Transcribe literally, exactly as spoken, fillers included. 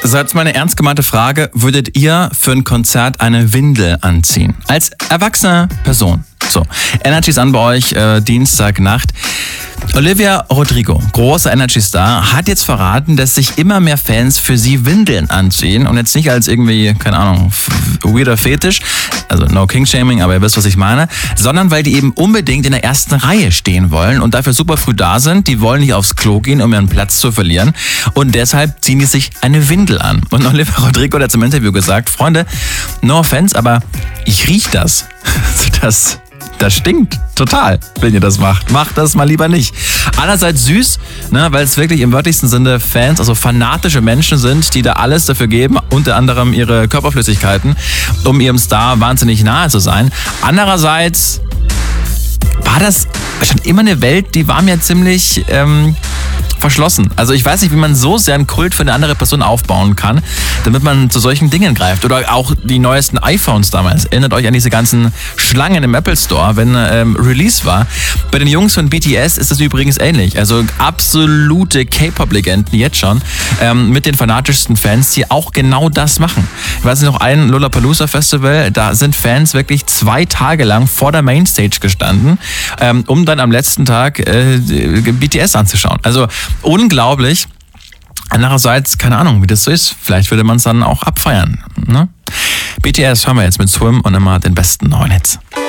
So, jetzt mal eine ernst gemeinte Frage. Würdet ihr für ein Konzert eine Windel anziehen? Als erwachsene Person. So, Energy ist an bei euch, äh, Dienstagnacht. Olivia Rodrigo, großer Energy-Star, hat jetzt verraten, dass sich immer mehr Fans für sie Windeln anziehen. Und jetzt nicht als irgendwie, keine Ahnung, weirder Fetisch, also no King-Shaming, aber ihr wisst, was ich meine, sondern weil die eben unbedingt in der ersten Reihe stehen wollen und dafür super früh da sind. Die wollen nicht aufs Klo gehen, um ihren Platz zu verlieren. Und deshalb ziehen die sich eine Windel an. Und Olivia Rodrigo hat zum Interview gesagt, Freunde, no offense, aber ich riech das. Das... Das stinkt total, wenn ihr das macht. Macht das mal lieber nicht. Einerseits süß, ne, weil es wirklich im wörtlichsten Sinne Fans, also fanatische Menschen sind, die da alles dafür geben, unter anderem ihre Körperflüssigkeiten, um ihrem Star wahnsinnig nahe zu sein. Andererseits war das schon immer eine Welt, die war mir ziemlich... Ähm, verschlossen. Also ich weiß nicht, wie man so sehr einen Kult für eine andere Person aufbauen kann, damit man zu solchen Dingen greift. Oder auch die neuesten iPhones damals. Erinnert euch an diese ganzen Schlangen im Apple Store, wenn ähm, Release war. Bei den Jungs von B T S ist es übrigens ähnlich. Also absolute K-Pop-Legenden jetzt schon ähm, mit den fanatischsten Fans, die auch genau das machen. Ich weiß nicht, noch ein Lollapalooza-Festival, da sind Fans wirklich zwei Tage lang vor der Mainstage gestanden, ähm, um dann am letzten Tag äh, B T S anzuschauen. Also unglaublich. Andererseits, keine Ahnung, wie das so ist. Vielleicht würde man es dann auch abfeiern. Ne? B T S haben wir jetzt mit Swim und immer den besten neuen Hits.